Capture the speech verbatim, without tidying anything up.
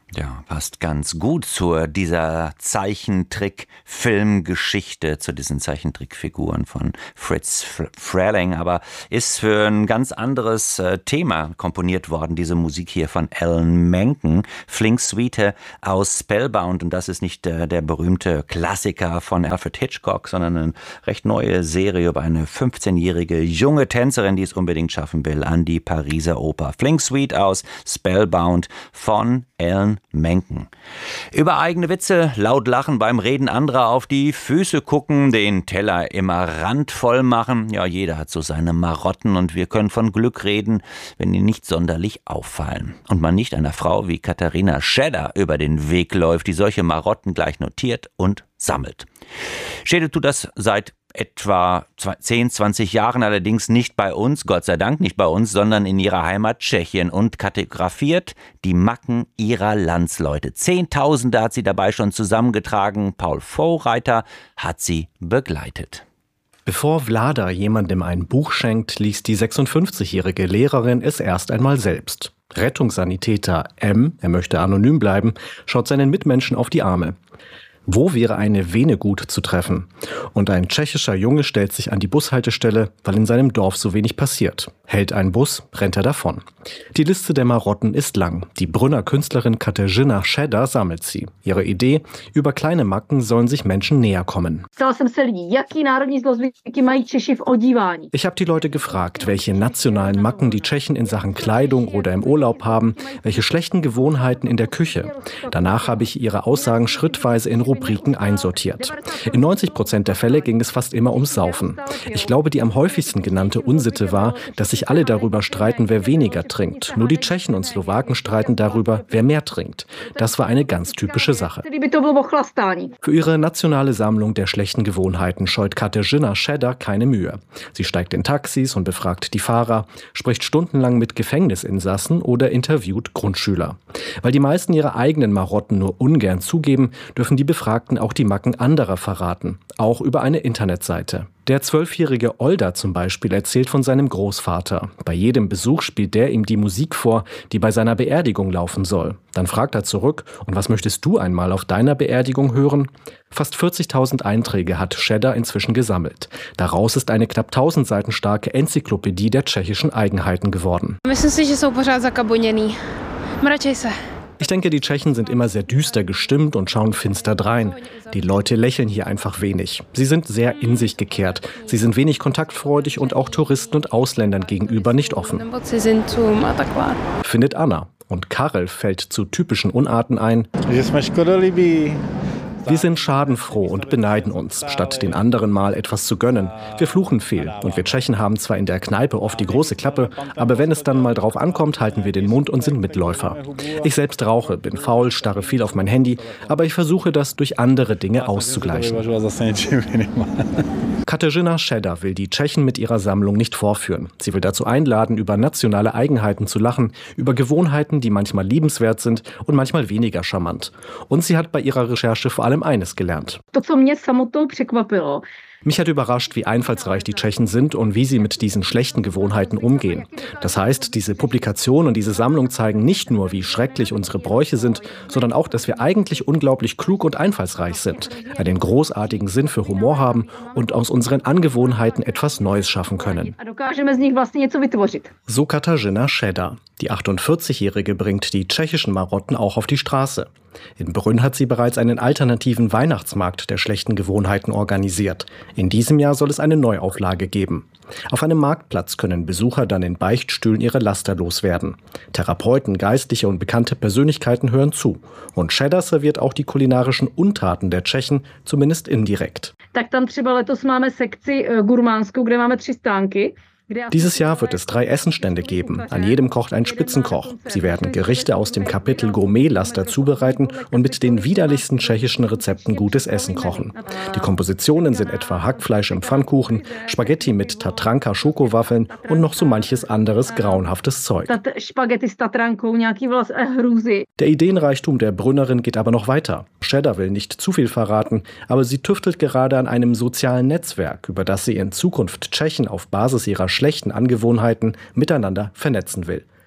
Ja, passt ganz gut zu dieser Zeichentrick-Filmgeschichte, zu diesen Zeichentrickfiguren von Fritz Freleng, aber ist für ein ganz anderes äh, Thema komponiert worden, diese Musik hier von Alan Menken, Flink Suite aus Spellbound, und das ist nicht äh, der berühmte Klassiker von Alfred Hitchcock, sondern eine recht neue Serie über eine fünfzehnjährige junge Tänzerin, die es unbedingt schaffen will, an die Pariser Oper. Flink Suite aus Spellbound von Alan Menken. Über eigene Witze, laut lachen, beim Reden anderer auf die Füße gucken, den Teller immer randvoll machen. Ja, jeder hat so seine Marotten und wir können von Glück reden, wenn die nicht sonderlich auffallen. Und man nicht einer Frau wie Katharina Schedder über den Weg läuft, die solche Marotten gleich notiert und sammelt. Schädel tut das seit etwa zehn, zwanzig Jahren, allerdings nicht bei uns, Gott sei Dank nicht bei uns, sondern in ihrer Heimat Tschechien und kartografiert die Macken ihrer Landsleute. Zehntausende hat sie dabei schon zusammengetragen. Paul Vorreiter hat sie begleitet. Bevor Vlada jemandem ein Buch schenkt, liest die sechsundfünfzigjährige Lehrerin es erst einmal selbst. Rettungssanitäter M., er möchte anonym bleiben, schaut seinen Mitmenschen auf die Arme. Wo wäre eine Vene gut zu treffen? Und ein tschechischer Junge stellt sich an die Bushaltestelle, weil in seinem Dorf so wenig passiert. Hält ein Bus, rennt er davon. Die Liste der Marotten ist lang. Die Brünner Künstlerin Kateřina Schedder sammelt sie. Ihre Idee: über kleine Macken sollen sich Menschen näher kommen. Ich habe die Leute gefragt, welche nationalen Macken die Tschechen in Sachen Kleidung oder im Urlaub haben, welche schlechten Gewohnheiten in der Küche. Danach habe ich ihre Aussagen schrittweise in Rubriken einsortiert. In neunzig Prozent der Fälle ging es fast immer ums Saufen. Ich glaube, die am häufigsten genannte Unsitte war, dass sich alle darüber streiten, wer weniger trinkt. Nur die Tschechen und Slowaken streiten darüber, wer mehr trinkt. Das war eine ganz typische Sache. Für ihre nationale Sammlung der schlechten Gewohnheiten scheut Kateřina Schedder keine Mühe. Sie steigt in Taxis und befragt die Fahrer, spricht stundenlang mit Gefängnisinsassen oder interviewt Grundschüler. Weil die meisten ihre eigenen Marotten nur ungern zugeben, dürfen die Befragten auch die Macken anderer verraten, auch über eine Internetseite. Der zwölfjährige Olda zum Beispiel erzählt von seinem Großvater. Bei jedem Besuch spielt der ihm die Musik vor, die bei seiner Beerdigung laufen soll. Dann fragt er zurück: Und was möchtest du einmal auf deiner Beerdigung hören? Fast vierzigtausend Einträge hat Schedder inzwischen gesammelt. Daraus ist eine knapp tausend Seiten starke Enzyklopädie der tschechischen Eigenheiten geworden. Ich denke, die Tschechen sind immer sehr düster gestimmt und schauen finster drein. Die Leute lächeln hier einfach wenig. Sie sind sehr in sich gekehrt. Sie sind wenig kontaktfreudig und auch Touristen und Ausländern gegenüber nicht offen. Findet Anna. Und Karel fällt zu typischen Unarten ein: Wir sind schadenfroh und beneiden uns, statt den anderen mal etwas zu gönnen. Wir fluchen viel und wir Tschechen haben zwar in der Kneipe oft die große Klappe, aber wenn es dann mal drauf ankommt, halten wir den Mund und sind Mitläufer. Ich selbst rauche, bin faul, starre viel auf mein Handy, aber ich versuche das durch andere Dinge auszugleichen. Kateřina Schedder will die Tschechen mit ihrer Sammlung nicht vorführen. Sie will dazu einladen, über nationale Eigenheiten zu lachen, über Gewohnheiten, die manchmal liebenswert sind und manchmal weniger charmant. Und sie hat bei ihrer Recherche vor allem eines gelernt. Mich hat überrascht, wie einfallsreich die Tschechen sind und wie sie mit diesen schlechten Gewohnheiten umgehen. Das heißt, diese Publikation und diese Sammlung zeigen nicht nur, wie schrecklich unsere Bräuche sind, sondern auch, dass wir eigentlich unglaublich klug und einfallsreich sind, einen großartigen Sinn für Humor haben und aus unseren Angewohnheiten etwas Neues schaffen können. So Kateřina Schedder. Die achtundvierzigjährige bringt die tschechischen Marotten auch auf die Straße. In Brünn hat sie bereits einen alternativen Weihnachtsmarkt der schlechten Gewohnheiten organisiert. In diesem Jahr soll es eine Neuauflage geben. Auf einem Marktplatz können Besucher dann in Beichtstühlen ihre Laster loswerden. Therapeuten, Geistliche und bekannte Persönlichkeiten hören zu. Und Schedder serviert auch die kulinarischen Untaten der Tschechen, zumindest indirekt. Dieses Jahr wird es drei Essenstände geben. An jedem kocht ein Spitzenkoch. Sie werden Gerichte aus dem Kapitel Gourmetlaster zubereiten und mit den widerlichsten tschechischen Rezepten gutes Essen kochen. Die Kompositionen sind etwa Hackfleisch im Pfannkuchen, Spaghetti mit Tatranka Schokowaffeln und noch so manches anderes grauenhaftes Zeug. Der Ideenreichtum der Brünnerin geht aber noch weiter. Schedder will nicht zu viel verraten, aber sie tüftelt gerade an einem sozialen Netzwerk, über das sie in Zukunft Tschechen auf Basis ihrer schlechten Angewohnheiten miteinander vernetzen will.